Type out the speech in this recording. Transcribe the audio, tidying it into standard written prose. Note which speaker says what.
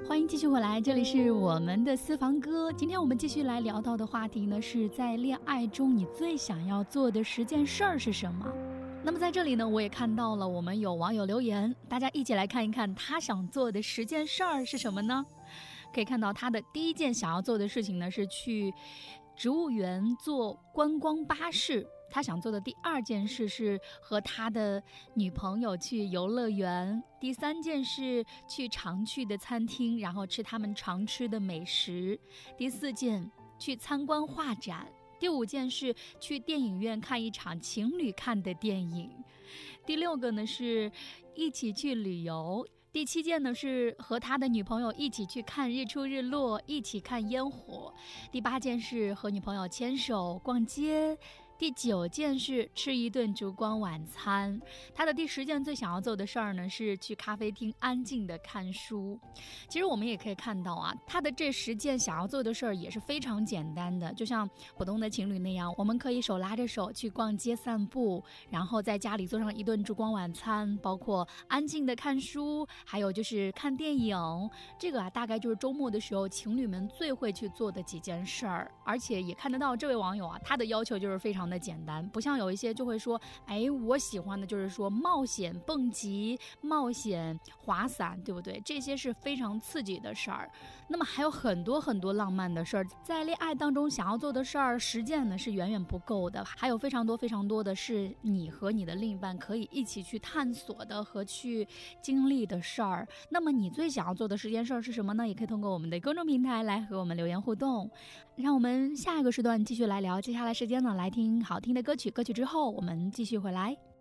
Speaker 1: 欢迎继续回来，这里是我们的私房歌。今天我们继续来聊到的话题呢，是在恋爱中你最想要做的10件事儿是什么？那么在这里呢，我也看到了我们有网友留言，大家一起来看一看他想做的10件事儿是什么呢？可以看到他的第一件想要做的事情呢，是去植物园坐观光巴士。他想做的第2件事是和他的女朋友去游乐园，第3件是去常去的餐厅，然后吃他们常吃的美食，第4件去参观画展，第5件是去电影院看一场情侣看的电影，第6个呢是一起去旅游，第7件呢是和他的女朋友一起去看日出日落，一起看烟火，第8件是和女朋友牵手逛街，第9件是吃一顿烛光晚餐。他的第10件最想要做的事儿呢，是去咖啡厅安静的看书。其实我们也可以看到啊，他的这10件想要做的事儿也是非常简单的，就像普通的情侣那样，我们可以手拉着手去逛街散步，然后在家里做上一顿烛光晚餐，包括安静的看书，还有就是看电影。这个大概就是周末的时候情侣们最会去做的几件事儿。而且也看得到这位网友啊，他的要求就是非常的简单，不像有一些就会说，我喜欢的就是说冒险蹦极、冒险滑伞，对不对？这些是非常刺激的事儿。那么还有很多很多浪漫的事儿，在恋爱当中想要做的事儿10件呢是远远不够的，还有非常多非常多的是你和你的另一半可以一起去探索的和去经历的事儿。那么你最想要做的10件事儿是什么呢？也可以通过我们的公众平台来和我们留言互动。让我们下一个时段继续来聊，接下来时间呢来听好听的歌曲，歌曲之后我们继续回来。